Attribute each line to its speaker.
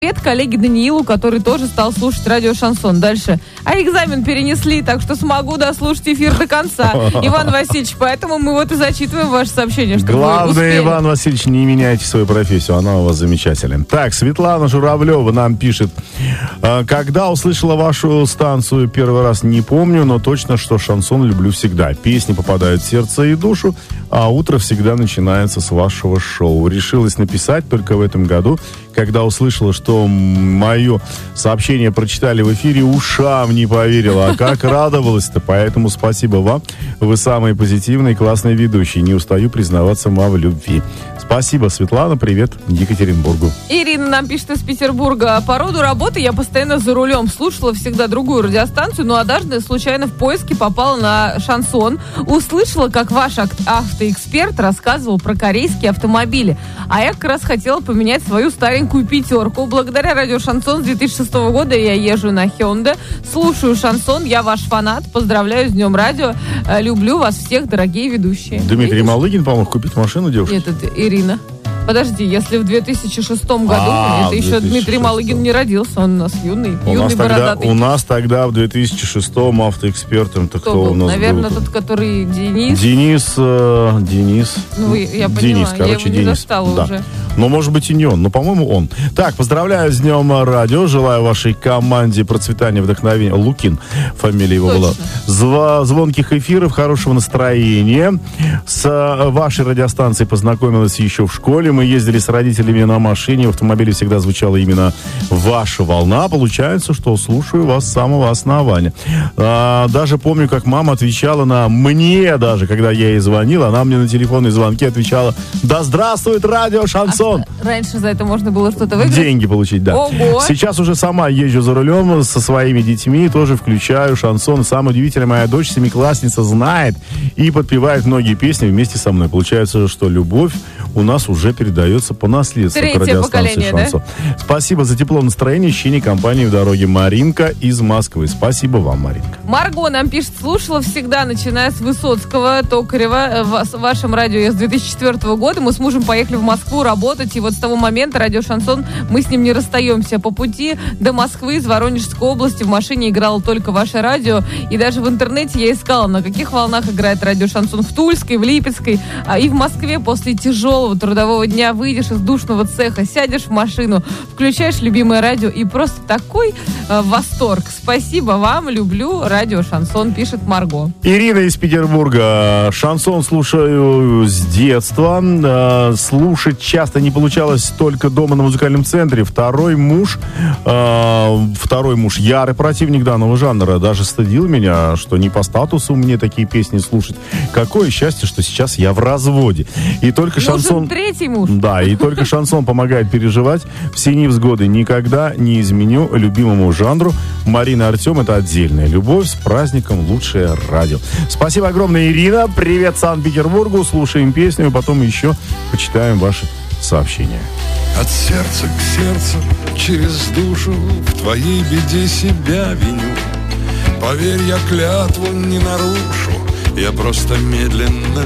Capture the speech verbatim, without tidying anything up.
Speaker 1: Привет коллеге Даниилу, который тоже стал слушать радио Шансон. Дальше. А экзамен перенесли, так что смогу дослушать эфир до конца. Иван Васильевич, поэтому мы вот и зачитываем ваше сообщение.
Speaker 2: Главное, Иван Васильевич, не меняйте свою профессию, она у вас замечательная. Так, Светлана Журавлева нам пишет. Когда услышала вашу станцию первый раз, не помню, но точно, что шансон люблю всегда. Песни попадают в сердце и душу, а утро всегда начинается с вашего шоу. Решилась написать только в этом году, когда услышала, что мое сообщение прочитали в эфире, ушам не поверила. А как радовалась-то. Поэтому спасибо вам. Вы самые позитивные и классные ведущие. Не устаю признаваться вам в любви. Спасибо, Светлана. Привет Екатеринбургу.
Speaker 1: Ирина нам пишет из Петербурга. По роду работы я постоянно за рулем. Слушала всегда другую радиостанцию, но однажды случайно в поиске попала на шансон. Услышала, как ваш автоэксперт рассказывал про корейские автомобили. А я как раз хотела поменять свою старенькую пятерку. Благодаря радио Шансон с две тысячи шестого года я езжу на Hyundai. Слушаю шансон. Я ваш фанат. Поздравляю с Днем радио. Люблю вас всех, дорогие ведущие.
Speaker 2: Дмитрий
Speaker 1: Видишь?
Speaker 2: Малыгин помог купить машину девушке?
Speaker 1: Нет, это Ирина. Подожди, если в две тысячи шестом году,
Speaker 2: А,
Speaker 1: это еще Дмитрий Малыгин не родился, он у нас юный,
Speaker 2: у
Speaker 1: юный
Speaker 2: нас
Speaker 1: бородатый.
Speaker 2: Тогда, у нас тогда в две тысячи шестом автоэкспертом кто, кто
Speaker 1: был?
Speaker 2: у нас
Speaker 1: Наверное,
Speaker 2: был?
Speaker 1: тот, который Денис.
Speaker 2: Денис, э, Денис.
Speaker 1: Ну, я поняла,
Speaker 2: Денис, короче,
Speaker 1: я его не
Speaker 2: Денис.
Speaker 1: застала
Speaker 2: Да.
Speaker 1: уже.
Speaker 2: Но, может быть, и не он. Но, по-моему, он. Так, поздравляю с Днем радио. Желаю вашей команде процветания, вдохновения. Лукин, фамилия его
Speaker 1: Точно.
Speaker 2: была. Зва- звонких эфиров, хорошего настроения. С э, вашей радиостанцией познакомилась еще в школе. Мы ездили с родителями на машине. В автомобиле всегда звучала именно ваша волна. Получается, что слушаю вас с самого основания. А, даже помню, как мама отвечала на мне даже, когда я ей звонил. Она мне на телефонные звонки отвечала: да здравствует радио Шансон.
Speaker 1: А раньше за это можно было что-то выиграть?
Speaker 2: Деньги получить, да.
Speaker 1: Ого!
Speaker 2: Сейчас уже сама езжу за рулем со своими детьми, тоже включаю шансон. Самое удивительное, моя дочь, семиклассница, знает и подпевает многие песни вместе со мной. Получается, что любовь у нас уже передается по наследству
Speaker 1: Третье
Speaker 2: к радиостанции
Speaker 1: поколение,
Speaker 2: Шансон. Да? Спасибо за тепло настроение, ищение компании в дороге. Маринка из Москвы. Спасибо вам, Маринка.
Speaker 1: Марго нам пишет, слушала всегда, начиная с Высоцкого, Токарева. В вашем радио я с две тысячи четвёртого года. Мы с мужем поехали в Москву работать, и вот с того момента радио Шансон, мы с ним не расстаемся. По пути до Москвы из Воронежской области в машине играло только ваше радио, и даже в интернете я искала, на каких волнах играет радио Шансон в Тульской, в Липецкой, а и в Москве. После тяжелого трудового дня выйдешь из душного цеха, сядешь в машину, включаешь любимое радио, и просто такой э, восторг. Спасибо вам, люблю радио Шансон, пишет Марго.
Speaker 2: Ирина из Петербурга. Шансон слушаю с детства. Э, слушать часто не получалось только дома на музыкальном центре. Второй муж, э, второй муж, ярый противник данного жанра, даже стыдил меня, что не по статусу мне такие песни слушать. Какое счастье, что сейчас я в разводе. И только
Speaker 1: Нужен
Speaker 2: шансон...
Speaker 1: третий муж.
Speaker 2: Да, и только шансон помогает переживать все невзгоды. Никогда не изменю любимому жанру. Марина, Артем, это отдельная любовь. С праздником лучшее радио. Спасибо огромное, Ирина. Привет Санкт-Петербургу. Слушаем песню, и потом еще почитаем ваши сообщения.
Speaker 3: От сердца к сердцу, через душу, в твоей беде себя виню. Поверь, я клятву не нарушу, я просто медленно